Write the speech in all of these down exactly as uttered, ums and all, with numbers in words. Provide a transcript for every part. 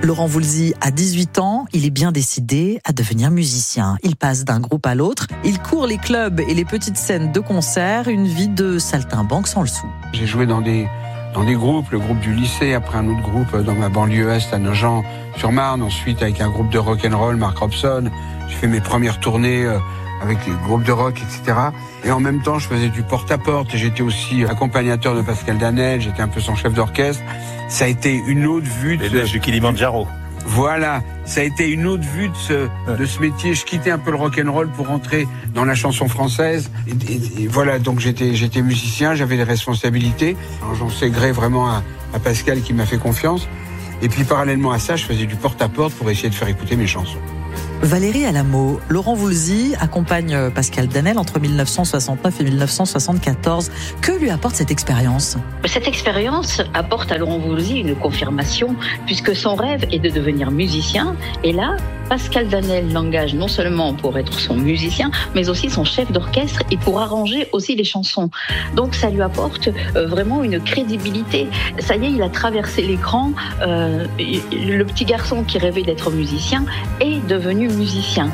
Laurent Voulzy a dix-huit ans, il est bien décidé à devenir musicien. Il passe d'un groupe à l'autre, il court les clubs et les petites scènes de concert, une vie de saltimbanque sans le sou. J'ai joué dans des, dans des groupes, le groupe du lycée, après un autre groupe dans ma banlieue est à Nogent-sur-Marne, ensuite avec un groupe de rock'n'roll, Mark Robson. J'ai fait mes premières tournées avec les groupes de rock, et cetera. Et en même temps, je faisais du porte-à-porte et j'étais aussi accompagnateur de Pascal Danel, j'étais un peu son chef d'orchestre. Ça a été une autre vue de les neiges du Kilimandjaro. Voilà, ça a été une autre vue de ce, de ce métier. Je quittais un peu le rock'n'roll pour rentrer dans la chanson française. Et, et, et voilà, donc j'étais, j'étais musicien, j'avais des responsabilités. Alors, j'en sais gré vraiment à, à Pascal qui m'a fait confiance. Et puis parallèlement à ça, je faisais du porte-à-porte pour essayer de faire écouter mes chansons. Valérie Alamo, Laurent Voulzy accompagne Pascal Danel entre dix-neuf cent soixante-neuf et dix-neuf cent soixante-quatorze. Que lui apporte cette expérience ? Cette expérience apporte à Laurent Voulzy une confirmation, puisque son rêve est de devenir musicien. Et là, Pascal Danel l'engage non seulement pour être son musicien, mais aussi son chef d'orchestre et pour arranger aussi les chansons. Donc ça lui apporte vraiment une crédibilité. Ça y est, il a traversé l'écran. Euh, le petit garçon qui rêvait d'être musicien est devenu musicien.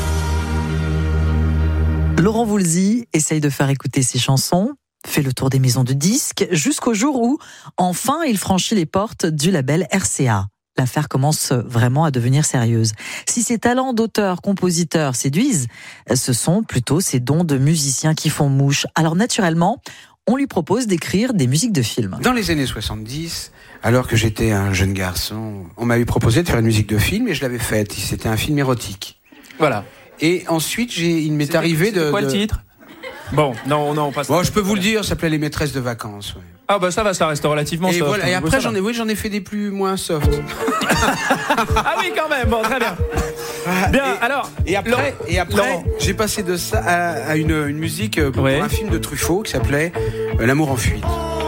Laurent Voulzy essaye de faire écouter ses chansons, fait le tour des maisons de disques, jusqu'au jour où, enfin, il franchit les portes du label R C A. L'affaire commence vraiment à devenir sérieuse. Si ses talents d'auteur-compositeur séduisent, ce sont plutôt ses dons de musicien qui font mouche. Alors naturellement, on lui propose d'écrire des musiques de films. Dans les années soixante-dix, alors que j'étais un jeune garçon, on m'avait proposé de faire une musique de film et je l'avais faite. C'était un film érotique. Voilà. Et ensuite, j'ai, il m'est c'était, arrivé c'était de... quoi de... le titre ? Bon, non, non, on passe... Bon, je peux vous le dire, ça s'appelait Les Maîtresses de Vacances. Ouais. Ah bah ça va, ça reste relativement et soft. Voilà, et hein, après, j'en ai, oui, j'en ai fait des plus moins soft. Ah oui, quand même, bon, très bien. Bien, et, alors... Et après, Laurent, et après Laurent. j'ai passé de ça à, à une, une musique pour ouais. un film de Truffaut qui s'appelait L'amour en fuite.